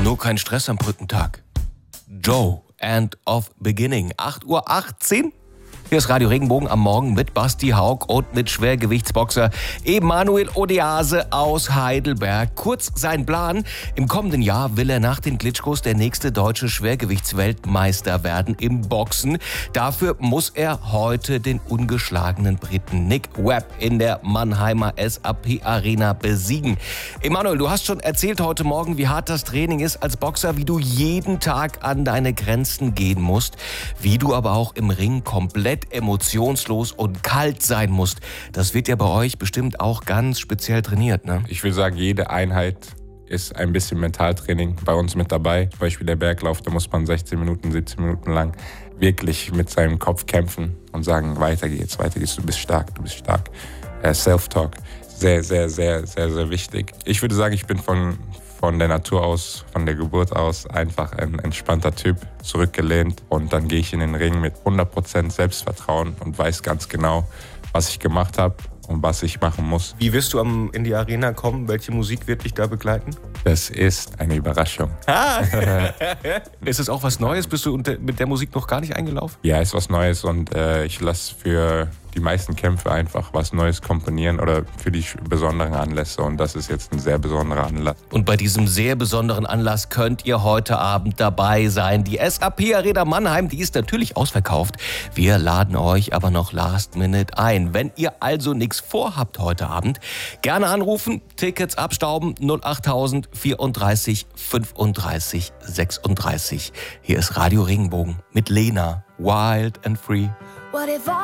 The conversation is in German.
Nur kein Stress am Brückentag. Joe, End of Beginning. 8:18 Uhr. Hier ist Radio Regenbogen am Morgen mit Basti Haug und mit Schwergewichtsboxer Emanuel Odease aus Heidelberg. Kurz sein Plan: Im kommenden Jahr will er nach den Klitschkos der nächste deutsche Schwergewichtsweltmeister werden im Boxen. Dafür muss er heute den ungeschlagenen Briten Nick Webb in der Mannheimer SAP Arena besiegen. Emanuel, du hast schon erzählt heute Morgen, wie hart das Training ist als Boxer, wie du jeden Tag an deine Grenzen gehen musst, wie du aber auch im Ring komplett emotionslos und kalt sein musst. Das wird ja bei euch bestimmt auch ganz speziell trainiert, ne? Ich will sagen, jede Einheit ist ein bisschen Mentaltraining bei uns mit dabei. Zum Beispiel der Berglauf, da muss man 16 Minuten, 17 Minuten lang wirklich mit seinem Kopf kämpfen und sagen, weiter geht's, du bist stark, du bist stark. Self-Talk, sehr, sehr, sehr, sehr, sehr wichtig. Ich würde sagen, ich bin von der Natur aus, von der Geburt aus einfach ein entspannter Typ, zurückgelehnt. Und dann gehe ich in den Ring mit 100% Selbstvertrauen und weiß ganz genau, was ich gemacht habe und was ich machen muss. Wie wirst du in die Arena kommen? Welche Musik wird dich da begleiten? Das ist eine Überraschung. Ist es auch was Neues? Bist du mit der Musik noch gar nicht eingelaufen? Ja, ist was Neues und ich lasse für die meisten Kämpfe einfach was Neues komponieren oder für die besonderen Anlässe, und das ist jetzt ein sehr besonderer Anlass. Und bei diesem sehr besonderen Anlass könnt ihr heute Abend dabei sein. Die SAP Arena Mannheim, die ist natürlich ausverkauft. Wir laden euch aber noch last minute ein. Wenn ihr also nichts vorhabt heute Abend, gerne anrufen, Tickets abstauben, 08000 34 35 36. Hier ist Radio Regenbogen mit Lena, Wild and Free.